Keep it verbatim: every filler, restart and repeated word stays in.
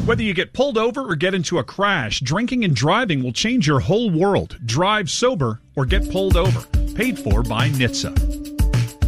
Whether you get pulled over or get into a crash, drinking and driving will change your whole world. Drive sober or get pulled over. Paid for by N H T S A.